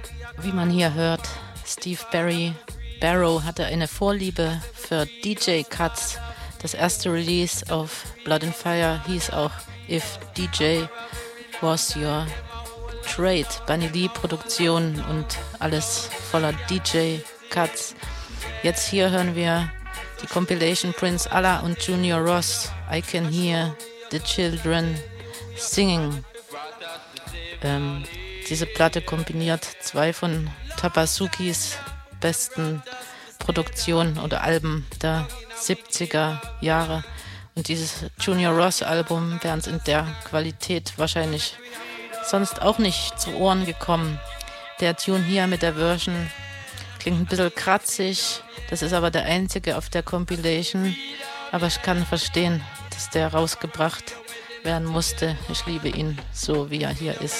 Wie man hier hört, Steve Barrow hatte eine Vorliebe für DJ-Cuts. Das erste Release auf Blood and Fire hieß auch If DJ Was Your Trade. Bunny Lee Produktion und alles voller DJ-Cuts. Jetzt hier hören wir die Compilation Prince Allah und Junior Ross. I Can Hear the Children Singing. Diese Platte kombiniert zwei von Tabasukis besten Produktionen oder Alben der 70er Jahre. Und dieses Junior Ross Album wäre uns in der Qualität wahrscheinlich sonst auch nicht zu Ohren gekommen. Der Tune hier mit der Version klingt ein bisschen kratzig, das ist aber der einzige auf der Compilation. Aber ich kann verstehen, dass der rausgebracht werden musste. Ich liebe ihn so, wie er hier ist.